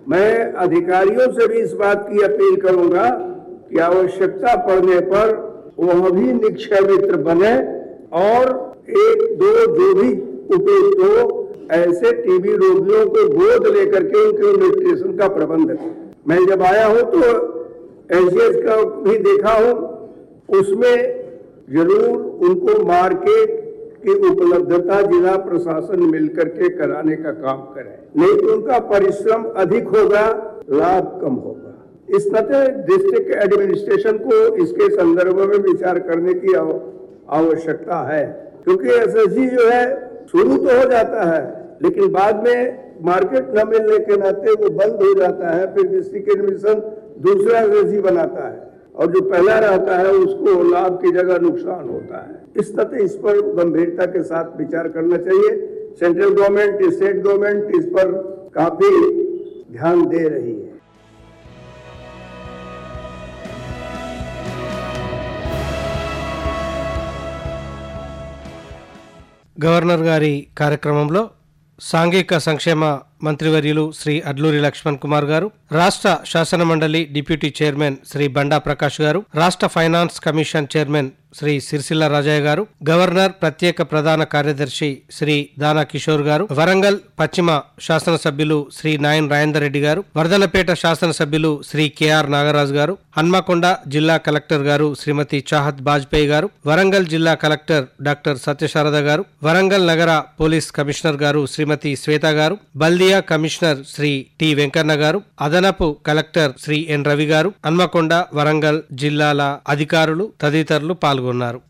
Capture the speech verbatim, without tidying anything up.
मैं अधिकारियों से भी इस बात की अपील करूंगा कि आवश्यकता पड़ने पर वह भी निक्षय मित्र बने और एक दो जो भी उपयुक्त हो ऐसे टीबी रोगियों को गोद लेकर के उनके न्यूट्रिशन का प्रबंध करें। मैं जब आया हूं तो एसडीएस का भी देखा हूं, उसमें जरूर उनको मार्केट की उपलब्धता जिला प्रशासन मिलकर के कराने का काम करे, नहीं तो उनका परिश्रम अधिक होगा, लाभ कम होगा। इस नाते डिस्ट्रिक्ट एडमिनिस्ट्रेशन को इसके संदर्भ में विचार करने की आवश्यकता है, क्योंकि एसएसजी जो है शुरू तो हो जाता है लेकिन बाद में मार्केट न मिलने के नाते वो बंद हो जाता है, फिर डिस्ट्रिक्ट एडमिनिस्ट्रेशन दूसरा एसएसजी बनाता है और जो पहला रहता है उसको लाभ की जगह नुकसान होता है। इस नाते इस पर गंभीरता के साथ विचार करना चाहिए। सेंट्रल गवर्नमेंट, स्टेट गवर्नमेंट इस पर काफी ध्यान दे रही है। గవర్నర్ గారి కార్యక్రమంలో సాంఘిక సంక్షేమ మంత్రివర్యులు శ్రీ అడ్లూరి లక్ష్మణ్ కుమార్ గారు, రాష్ట్ర శాసన మండలి డిప్యూటీ చైర్మన్ శ్రీ బండా ప్రకాష్ గారు, రాష్ట్ర finance commission chairman Shri Sircilla Rajaiah గారు, గవర్నర్ ప్రత్యేక ప్రధాన కార్యదర్శి శ్రీ దానా కిషోర్ గారు, వరంగల్ పశ్చిమ శాసనసభ్యులు శ్రీ నాయన్ రాజేందర్ రెడ్డి గారు, వర్ధనపేట శాసనసభ్యులు శ్రీ కెఆర్ నాగరాజు గారు, హన్మకొండ జిల్లా కలెక్టర్ గారు శ్రీమతి చాహత్ బాజ్పేయి గారు, వరంగల్ జిల్లా కలెక్టర్ డాక్టర్ సత్యశారద గారు, వరంగల్ నగర పోలీస్ కమిషనర్ గారు శ్రీమతి శ్వేత గారు, బల్దియా కమిషనర్ శ్రీ టి వెంకన్న గారు, అదనపు కలెక్టర్ శ్రీ ఎన్ రవి గారు, హన్మకొండ వరంగల్ జిల్లాల అధికారులు తదితరులు పాల్గొన్నారు.